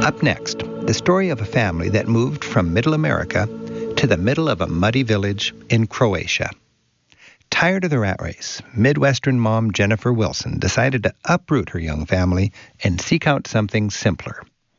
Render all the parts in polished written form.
Up next, the story of a family that moved from Middle America to the middle of a muddy village in Croatia. Tired of the rat race, Midwestern mom Jennifer Wilson decided to uproot her young family and seek out something simpler.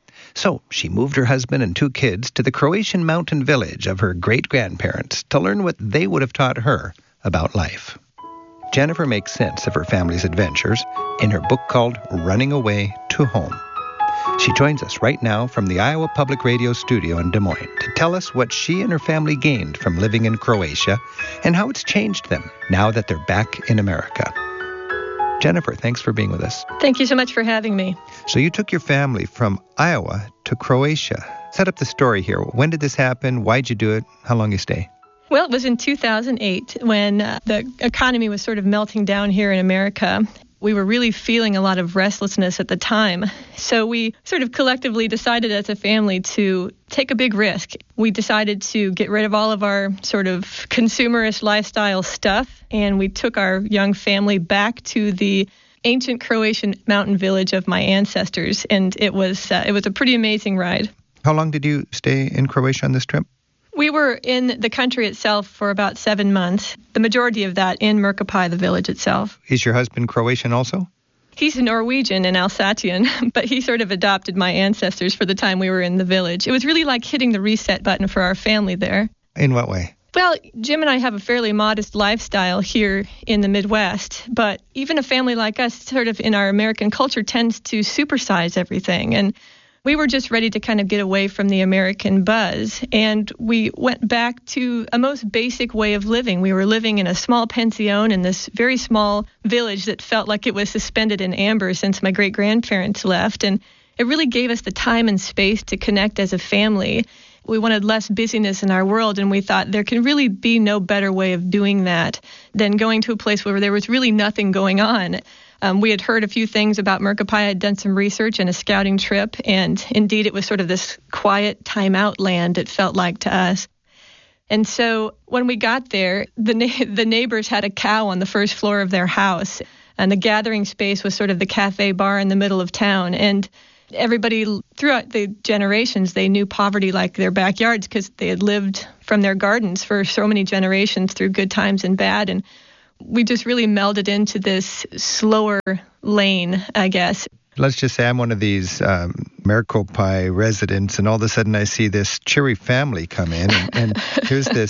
So she moved her husband and 2 kids to the Croatian mountain village of her great-grandparents to learn what they would have taught her about life. Jennifer makes sense of her family's adventures in her book called Running Away to Home. She joins us right now from the Iowa Public Radio studio in Des Moines to tell us what she and her family gained from living in Croatia and how it's changed them now that they're back in America. Jennifer, thanks for being with us. Thank you so much for having me. So you took your family from Iowa to Croatia. Set up the story here. When did this happen? Why'd you do it? How long you stay? Well, it was in 2008 when the economy was sort of melting down here in America. We were really feeling a lot of restlessness at the time. So we sort of collectively decided as a family to take a big risk. We decided to get rid of all of our sort of consumerist lifestyle stuff, and we took our young family back to the ancient Croatian mountain village of my ancestors, and it was a pretty amazing ride. How long did you stay in Croatia on this trip? We were in the country itself for about 7 months, the majority of that in Merkapaj, the village itself. Is your husband Croatian also? He's Norwegian and Alsatian, but he sort of adopted my ancestors for the time we were in the village. It was really like hitting the reset button for our family there. In what way? Well, Jim and I have a fairly modest lifestyle here in the Midwest, but even a family like us, sort of in our American culture, tends to supersize everything. And we were just ready to kind of get away from the American buzz, and we went back to a most basic way of living. We were living in a small pension in this very small village that felt like it was suspended in amber since my great-grandparents left, and it really gave us the time and space to connect as a family. We wanted less busyness in our world, and we thought there can really be no better way of doing that than going to a place where there was really nothing going on. We had heard a few things about Merkapaj. I had done some research and a scouting trip, and indeed it was sort of this quiet time-out land, it felt like to us. And so when we got there, the neighbors had a cow on the first floor of their house, and the gathering space was sort of the cafe bar in the middle of town. And everybody, throughout the generations, they knew poverty like their backyards because they had lived from their gardens for so many generations through good times and bad. And we just really melded into this slower lane, I guess. Let's just say I'm one of these Merkapaj residents, and all of a sudden I see this cheery family come in, and here's this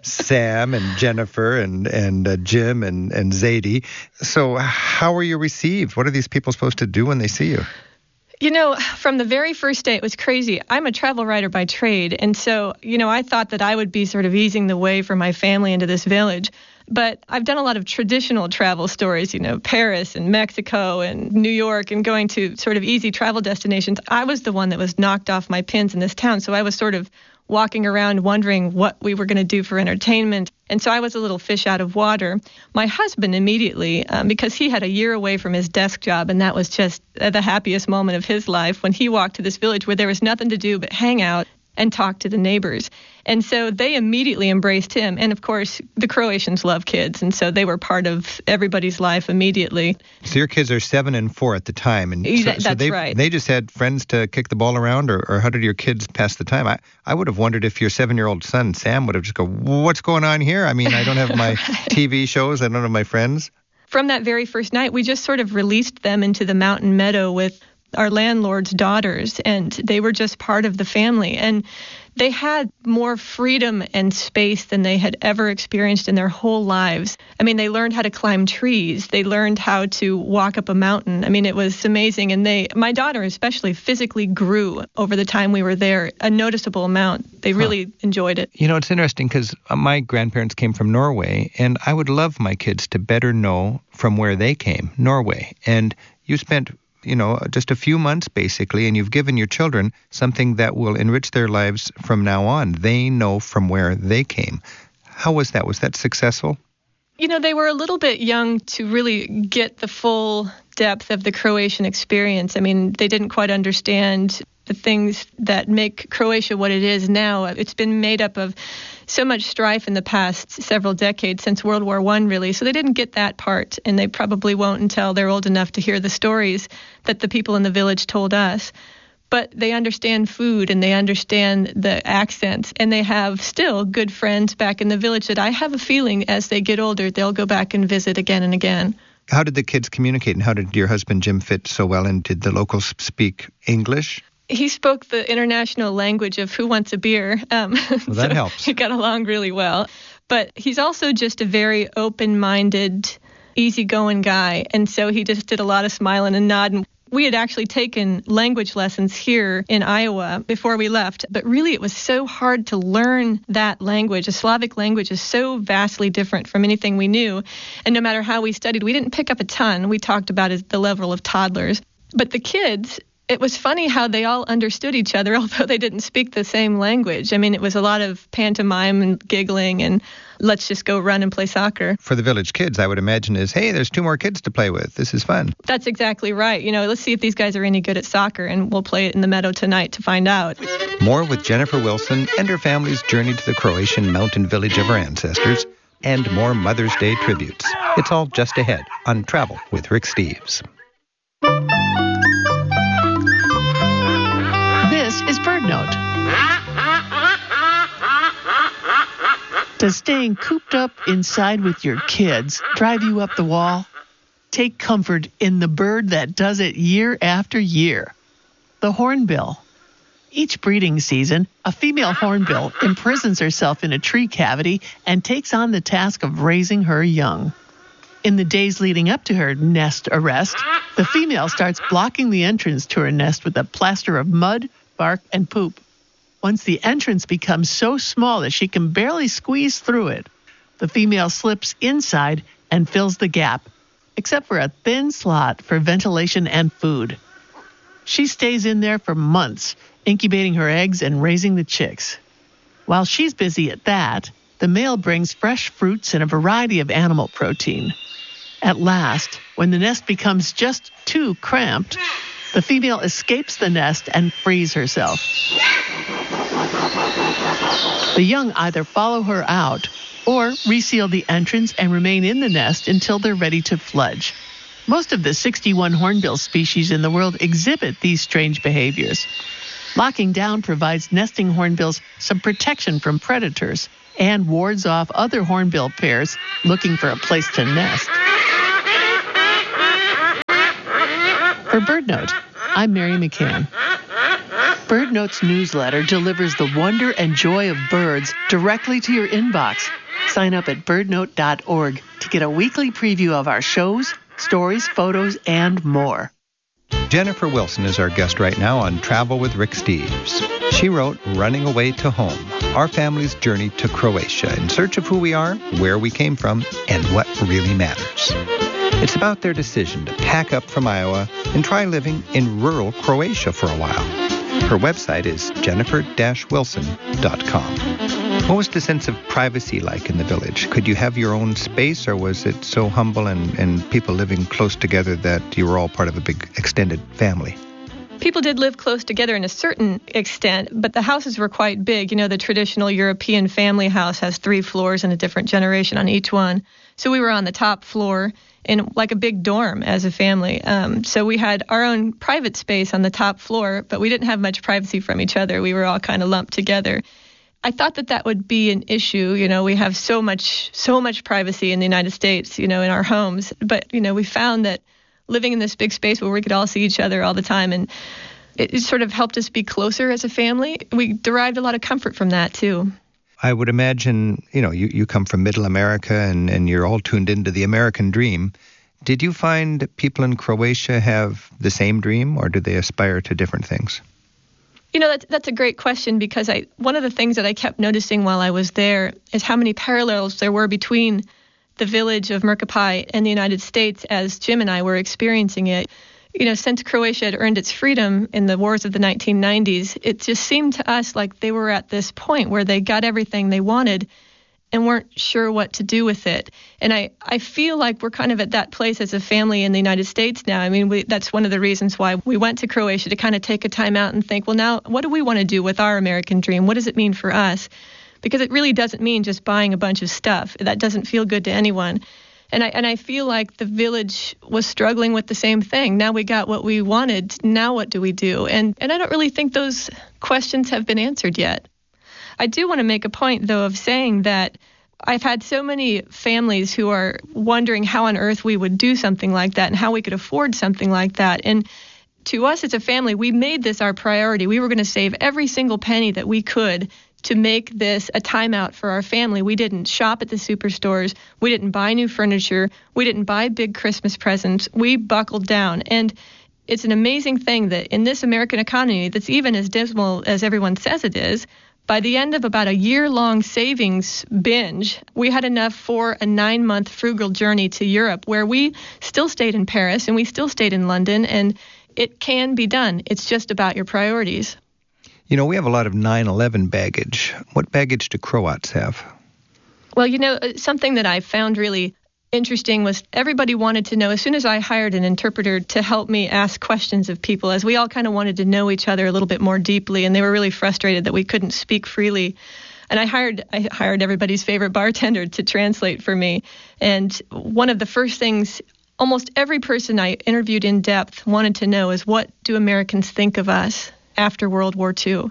Sam and Jennifer and Jim and Zadie. So how are you received? What are these people supposed to do when they see you? You know, from the very first day, it was crazy. I'm a travel writer by trade, and so, I thought that I would be sort of easing the way for my family into this village. But I've done a lot of traditional travel stories, Paris and Mexico and New York, and going to sort of easy travel destinations. I was the one that was knocked off my pins in this town, so I was sort of walking around wondering what we were going to do for entertainment. And so I was a little fish out of water. My husband immediately, because he had a year away from his desk job, and that was just the happiest moment of his life when he walked to this village where there was nothing to do but hang out and talk to the neighbors. And so they immediately embraced him. And of course, the Croatians love kids, and so they were part of everybody's life immediately. So your kids are 7 and 4 at the time. And that's right. They just had friends to kick the ball around, or how did your kids pass the time? I would have wondered if your 7-year-old son, Sam, would have just go, what's going on here? I mean, I don't have my TV shows. I don't have my friends. From that very first night, we just sort of released them into the mountain meadow with our landlord's daughters, and they were just part of the family. And they had more freedom and space than they had ever experienced in their whole lives. I mean, they learned how to climb trees. They learned how to walk up a mountain. I mean, it was amazing. And my daughter especially, physically grew over the time we were there, a noticeable amount. They really enjoyed it. It's interesting because my grandparents came from Norway, and I would love my kids to better know from where they came, Norway. And you spent just a few months basically, and you've given your children something that will enrich their lives from now on. They know from where they came. How was that? Was that successful? They were a little bit young to really get the full depth of the Croatian experience. I mean, they didn't quite understand the things that make Croatia what it is now. It's been made up of so much strife in the past several decades, since World War I, really. So they didn't get that part, and they probably won't until they're old enough to hear the stories that the people in the village told us. but they understand food and they understand the accents, and they have still good friends back in the village that I have a feeling as they get older, they'll go back and visit again and again. How did the kids communicate, and how did your husband Jim fit so well in? Did the locals speak English? He spoke the international language of who wants a beer. Well, that helps. He got along really well. But he's also just a very open-minded, easygoing guy. And so he just did a lot of smiling and nodding. We had actually taken language lessons here in Iowa before we left, but really it was so hard to learn that language. The Slavic language is so vastly different from anything we knew. And no matter how we studied, we didn't pick up a ton. We talked about the level of toddlers. But the kids, it was funny how they all understood each other, although they didn't speak the same language. I mean, it was a lot of pantomime and giggling and let's just go run and play soccer. For the village kids, I would imagine is, hey, there's 2 more kids to play with. This is fun. That's exactly right. Let's see if these guys are any good at soccer, and we'll play it in the meadow tonight to find out. More with Jennifer Wilson and her family's journey to the Croatian mountain village of her ancestors, and more Mother's Day tributes. It's all just ahead on Travel with Rick Steves. This is BirdNote. Does staying cooped up inside with your kids drive you up the wall? Take comfort in the bird that does it year after year, the hornbill. Each breeding season, a female hornbill imprisons herself in a tree cavity and takes on the task of raising her young. In the days leading up to her nest arrest, the female starts blocking the entrance to her nest with a plaster of mud, bark, and poop. Once the entrance becomes so small that she can barely squeeze through it, the female slips inside and fills the gap, except for a thin slot for ventilation and food. She stays in there for months, incubating her eggs and raising the chicks. While she's busy at that, the male brings fresh fruits and a variety of animal protein. At last, when the nest becomes just too cramped, the female escapes the nest and frees herself. The young either follow her out or reseal the entrance and remain in the nest until they're ready to fledge. Most of the 61 hornbill species in the world exhibit these strange behaviors. Locking down provides nesting hornbills some protection from predators and wards off other hornbill pairs looking for a place to nest. For BirdNote, I'm Mary McCann. BirdNote's newsletter delivers the wonder and joy of birds directly to your inbox. Sign up at birdnote.org to get a weekly preview of our shows, stories, photos, and more. Jennifer Wilson is our guest right now on Travel with Rick Steves. She wrote Running Away to Home, our family's journey to Croatia in search of who we are, where we came from, and what really matters. It's about their decision to pack up from Iowa and try living in rural Croatia for a while. Her website is jennifer-wilson.com. What was the sense of privacy like in the village? Could you have your own space, or was it so humble and people living close together that you were all part of a big extended family? People did live close together in a certain extent, but the houses were quite big. The traditional European family house has 3 floors and a different generation on each one. So we were on the top floor in like a big dorm as a family. So we had our own private space on the top floor, but we didn't have much privacy from each other. We were all kind of lumped together. I thought that would be an issue. We have so much privacy in the United States, in our homes. But, we found that living in this big space where we could all see each other all the time, and it sort of helped us be closer as a family. We derived a lot of comfort from that, too. I would imagine, you come from Middle America and you're all tuned into the American dream. Did you find people in Croatia have the same dream, or do they aspire to different things? That's a great question, because one of the things that I kept noticing while I was there is how many parallels there were between the village of Mirkopai and the United States as Jim and I were experiencing it. Since Croatia had earned its freedom in the wars of the 1990s, it just seemed to us like they were at this point where they got everything they wanted and weren't sure what to do with it. And I feel like we're kind of at that place as a family in the United States now. I mean, that's one of the reasons why we went to Croatia, to kind of take a time out and think, well, now, what do we want to do with our American dream? What does it mean for us? Because it really doesn't mean just buying a bunch of stuff. That doesn't feel good to anyone. And I feel like the village was struggling with the same thing. Now we got what we wanted. Now what do we do? And I don't really think those questions have been answered yet. I do want to make a point, though, of saying that I've had so many families who are wondering how on earth we would do something like that and how we could afford something like that. And to us as a family, we made this our priority. We were going to save every single penny that we could to make this a timeout for our family. We didn't shop at the superstores. We didn't buy new furniture. We didn't buy big Christmas presents. We buckled down. And it's an amazing thing that in this American economy that's even as dismal as everyone says it is, by the end of about a year-long savings binge, we had enough for a 9-month frugal journey to Europe, where we still stayed in Paris and we still stayed in London, and it can be done. It's just about your priorities. You know, we have a lot of 9/11 baggage. What baggage do Croats have? Well, you know, something that I found really interesting was everybody wanted to know, as soon as I hired an interpreter to help me ask questions of people, as we all kind of wanted to know each other a little bit more deeply, and they were really frustrated that we couldn't speak freely. And I hired everybody's favorite bartender to translate for me. And one of the first things almost every person I interviewed in depth wanted to know is, what do Americans think of us after World War II?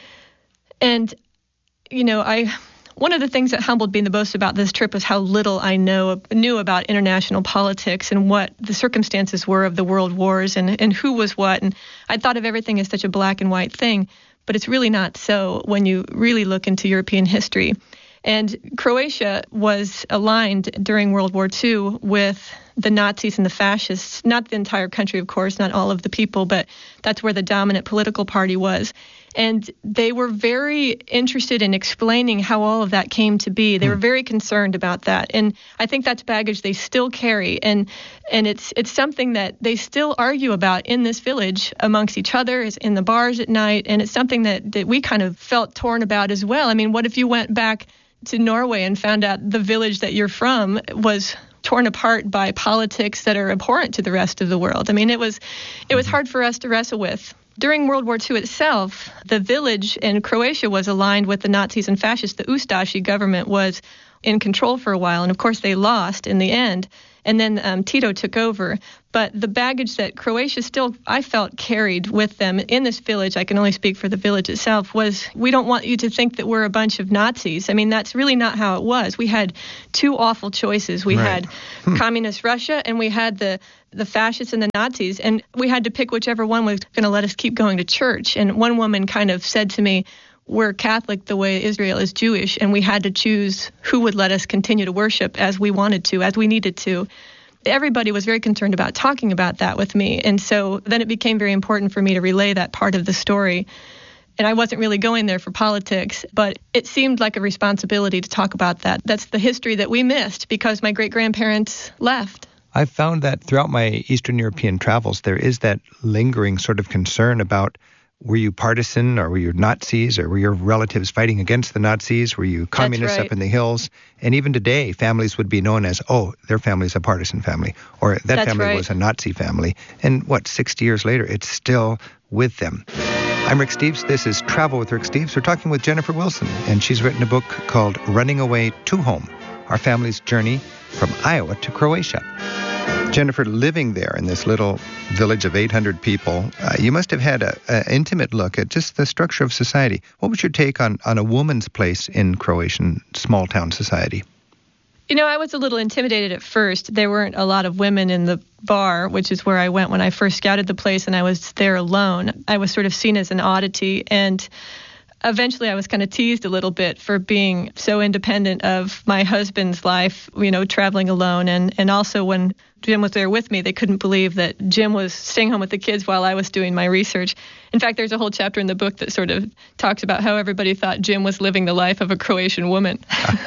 And, you know, one of the things that humbled me the most about this trip was how little I knew about international politics and what the circumstances were of the world wars and who was what. And I thought of everything as such a black and white thing, but it's really not so when you really look into European history. And Croatia was aligned during World War II with the Nazis and the fascists, not the entire country, of course, not all of the people, but that's where the dominant political party was. And they were very interested in explaining how all of that came to be. They were very concerned about that. And I think that's baggage they still carry. And it's something that they still argue about in this village amongst each other, in the bars at night. And it's something that we kind of felt torn about as well. I mean, what if you went back to Norway and found out the village that you're from was torn apart by politics that are abhorrent to the rest of the world? I mean, it was hard for us to wrestle with. During World War II itself, the village in Croatia was aligned with the Nazis and fascists. The Ustashi government was in control for a while, and of course they lost in the end. And then Tito took over. But the baggage that Croatia still, I felt, carried with them in this village, I can only speak for the village itself, was, we don't want you to think that we're a bunch of Nazis. I mean, that's really not how it was. We had two awful choices. We had communist Russia, and we had the fascists and the Nazis, and we had to pick whichever one was going to let us keep going to church. And one woman kind of said to me, we're Catholic the way Israel is Jewish, and we had to choose who would let us continue to worship as we wanted to, as we needed to. Everybody was very concerned about talking about that with me, and so then it became very important for me to relay that part of the story. And I wasn't really going there for politics, but it seemed like a responsibility to talk about that. That's the history that we missed because my great-grandparents left. I've found that throughout my Eastern European travels, there is that lingering sort of concern about, were you partisan, or were you Nazis, or were your relatives fighting against the Nazis? Were you communists up in the hills? And even today, families would be known as, oh, their family's a partisan family, or that family was a Nazi family. And 60 years later, it's still with them. I'm Rick Steves. This is Travel with Rick Steves. We're talking with Jennifer Wilson, and she's written a book called Running Away to Home, Our Family's Journey from Iowa to Croatia. Jennifer, living there in this little village of 800 people, you must have had an intimate look at just the structure of society. What was your take on a woman's place in Croatian small-town society? You know, I was a little intimidated at first. There weren't a lot of women in the bar, which is where I went when I first scouted the place, and I was there alone. I was sort of seen as an oddity, and eventually I was kind of teased a little bit for being so independent of my husband's life, you know, traveling alone. And also when Jim was there with me, they couldn't believe that Jim was staying home with the kids while I was doing my research. In fact, there's a whole chapter in the book that sort of talks about how everybody thought Jim was living the life of a Croatian woman.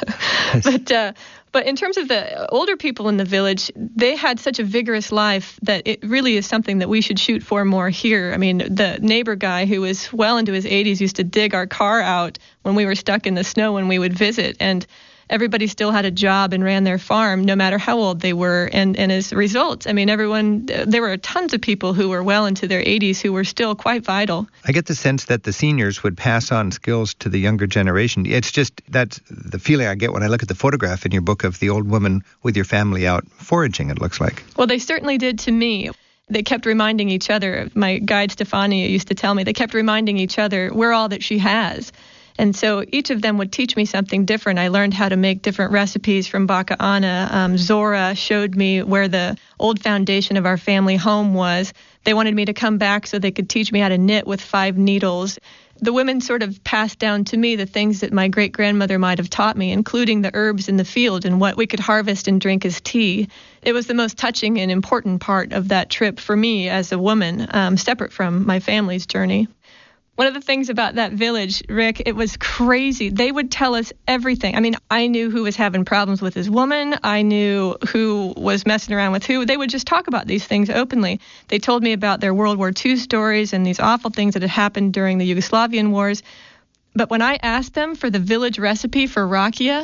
But in terms of the older people in the village, they had such a vigorous life that it really is something that we should shoot for more here. I mean, the neighbor guy who was well into his 80s used to dig our car out when we were stuck in the snow when we would visit. And everybody still had a job and ran their farm, no matter how old they were. And as a result, I mean, there were tons of people who were well into their 80s who were still quite vital. I get the sense that the seniors would pass on skills to the younger generation. It's just, that's the feeling I get when I look at the photograph in your book of the old woman with your family out foraging, it looks like. Well, they certainly did to me. They kept reminding each other. My guide, Stefania, used to tell me, they kept reminding each other, we're all that she has. And so each of them would teach me something different. I learned how to make different recipes from Baka Ana. Zora showed me where the old foundation of our family home was. They wanted me to come back so they could teach me how to knit with 5 needles. The women sort of passed down to me the things that my great-grandmother might have taught me, including the herbs in the field and what we could harvest and drink as tea. It was the most touching and important part of that trip for me as a woman, separate from my family's journey. One of the things about that village, Rick, it was crazy. They would tell us everything. I mean, I knew who was having problems with his woman. I knew who was messing around with who. They would just talk about these things openly. They told me about their World War II stories and these awful things that had happened during the Yugoslavian wars. But when I asked them for the village recipe for rakia,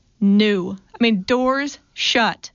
no. I mean, doors shut.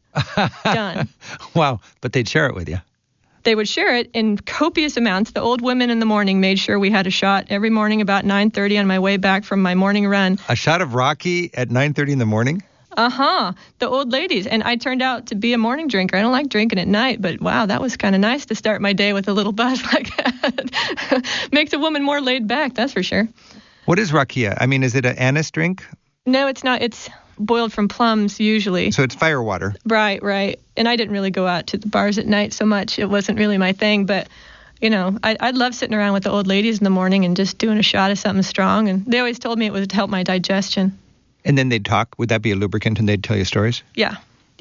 Done. Wow, but they'd share it with you. They would share it in copious amounts. The old women in the morning made sure we had a shot every morning about 9:30 on my way back from my morning run. A shot of raki at 9:30 in the morning? The old ladies. And I turned out to be a morning drinker. I don't like drinking at night, but wow, that was kind of nice to start my day with a little buzz like that. Makes a woman more laid back, that's for sure. What is rakia? I mean, is it an anise drink? No, it's not. It's boiled from plums usually. So it's fire water. Right. And I didn't really go out to the bars at night so much. It wasn't really my thing, but you know, I'd love sitting around with the old ladies in the morning and just doing a shot of something strong. And they always told me it would help my digestion. And then they'd talk. Would that be a lubricant and they'd tell you stories? Yeah.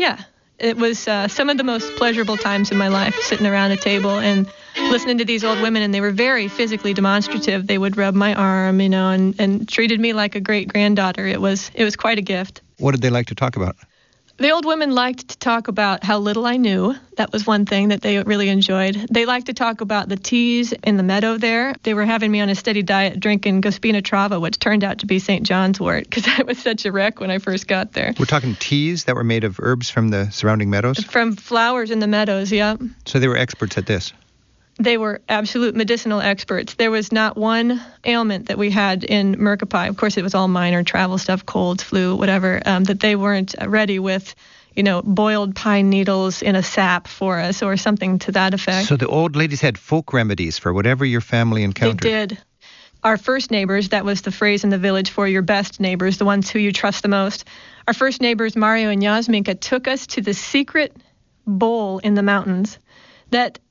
It was some of the most pleasurable times in my life, sitting around a table and listening to these old women, and they were very physically demonstrative. They would rub my arm, you know, and treated me like a great-granddaughter. It was quite a gift. What did they like to talk about? The old women liked to talk about how little I knew. That was one thing that they really enjoyed. They liked to talk about the teas in the meadow there. They were having me on a steady diet drinking Gospina Trava, which turned out to be St. John's wort, because I was such a wreck when I first got there. We're talking teas that were made of herbs from the surrounding meadows? From flowers in the meadows, yeah. So they were experts at this? They were absolute medicinal experts. There was not one ailment that we had in Merkapai. Of course, it was all minor travel stuff, colds, flu, whatever, that they weren't ready with, you know, boiled pine needles in a sap for us or something to that effect. So the old ladies had folk remedies for whatever your family encountered. They did. Our first neighbors, that was the phrase in the village for your best neighbors, the ones who you trust the most. Our first neighbors, Mario and Yasminka, took us to the secret bowl in the mountains that